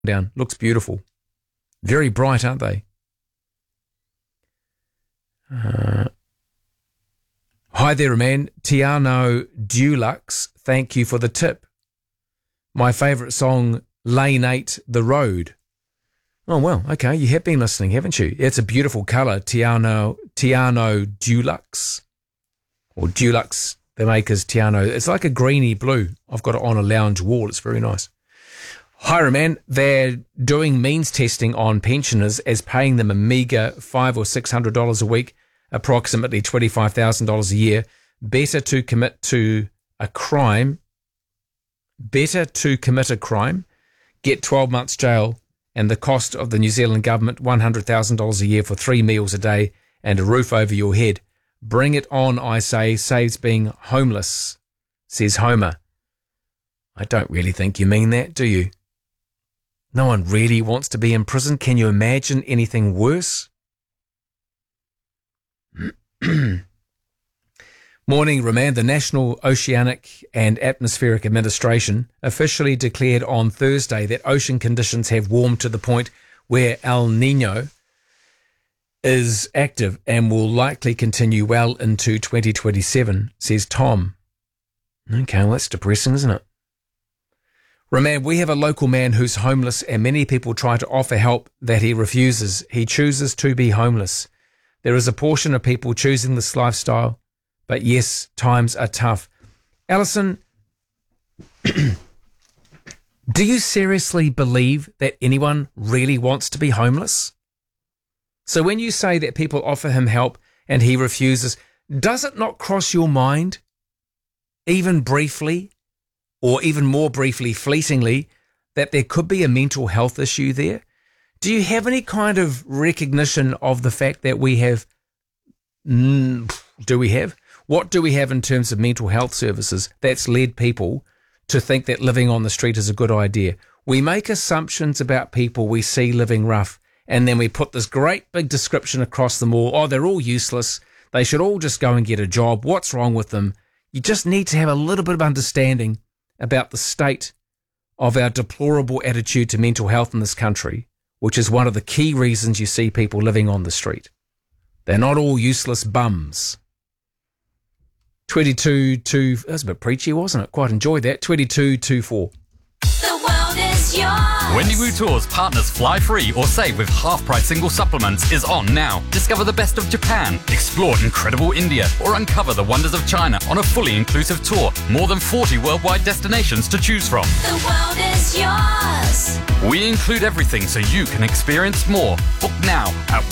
down. Looks beautiful. Very bright, aren't they? Hi there, man. Tiano Dulux, thank you for the tip. My favourite song, Lane 8, The Road. Oh, well, okay, you have been listening, haven't you? It's a beautiful colour, Tiano Dulux. Or Dulux, the maker's Tiano. It's like a greeny blue. I've got it on a lounge wall. It's very nice. Hi, man. They're doing means testing on pensioners as paying them a meagre $500 or $600 a week, approximately $25,000 a year. Better to commit a crime, get 12 months jail, and the cost of the New Zealand government $100,000 a year for 3 meals a day and a roof over your head. Bring it on, I say, saves being homeless, says Homer. I don't really think you mean that, do you? No one really wants to be in prison. Can you imagine anything worse? Morning, Roman. The National Oceanic and Atmospheric Administration officially declared on Thursday that ocean conditions have warmed to the point where El Niño is active and will likely continue well into 2027, says Tom. Okay, well, that's depressing, isn't it? Roman, we have a local man who's homeless and many people try to offer help that he refuses. He chooses to be homeless. There is a portion of people choosing this lifestyle, but yes, times are tough. Alison, do you seriously believe that anyone really wants to be homeless? So when you say that people offer him help and he refuses, does it not cross your mind, even briefly, or even more briefly, fleetingly, that there could be a mental health issue there? Do you have any kind of recognition of the fact that we have, what do we have in terms of mental health services that's led people to think that living on the street is a good idea? We make assumptions about people we see living rough, and then we put this great big description across them all. Oh, they're all useless. They should all just go and get a job. What's wrong with them? You just need to have a little bit of understanding about the state of our deplorable attitude to mental health in this country, which is one of the key reasons you see people living on the street. They're not all useless bums. 22-2, that was a bit preachy, wasn't it? Quite enjoyed that. 22-2-4. The world is yours. Wendy Wu Tours Partners Fly Free or Save with half-price single supplements is on now. Discover the best of Japan, explore incredible India, or uncover the wonders of China on a fully inclusive tour. More than 40 worldwide destinations to choose from. The world is yours. We include everything so you can experience more. Book now at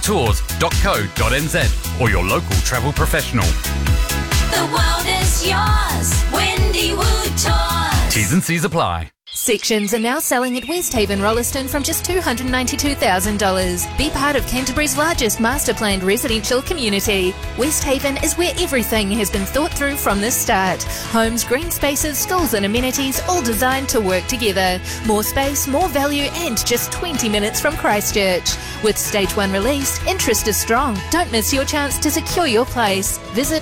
wendywotours.co.nz or your local travel professional. The world is yours. Wendy Wu Tours. T's and C's apply. Sections are now selling at Westhaven Rolleston from just $292,000. Be part of Canterbury's largest master-planned residential community. Westhaven is where everything has been thought through from the start. Homes, green spaces, schools and amenities all designed to work together. More space, more value and just 20 minutes from Christchurch. With Stage 1 released, interest is strong. Don't miss your chance to secure your place. Visit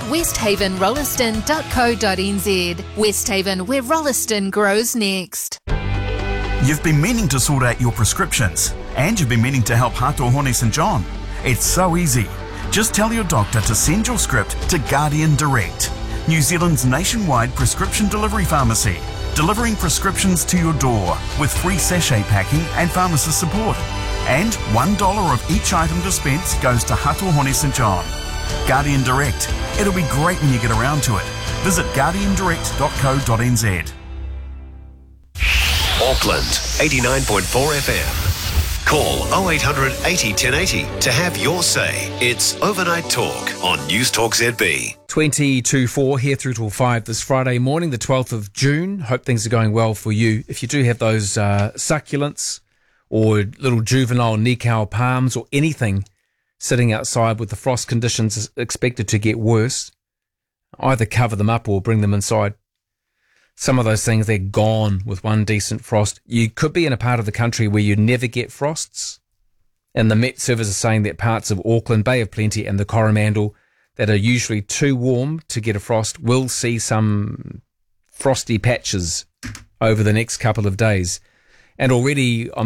westhavenrolleston.co.nz. Westhaven, where Rolleston grows next. You've been meaning to sort out your prescriptions, and you've been meaning to help Hatohone St John. It's so easy. Just tell your doctor to send your script to Guardian Direct, New Zealand's nationwide prescription delivery pharmacy, delivering prescriptions to your door with free sachet packing and pharmacist support. And $1 of each item dispensed goes to Hatohone St John. Guardian Direct. It'll be great when you get around to it. Visit guardiandirect.co.nz. Auckland 89.4 FM. Call 0800 80 1080 to have your say. It's Overnight Talk on News Talk ZB. 22-4 here through till 5 this Friday morning, the 12th of June. Hope things are going well for you. If you do have those succulents or little juvenile Nikau palms or anything sitting outside with the frost conditions expected to get worse, either cover them up or bring them inside. Some of those things, they're gone with one decent frost. You could be in a part of the country where you never get frosts. And the Met Service is saying that parts of Auckland, Bay of Plenty and the Coromandel that are usually too warm to get a frost will see some frosty patches over the next couple of days. And already I'm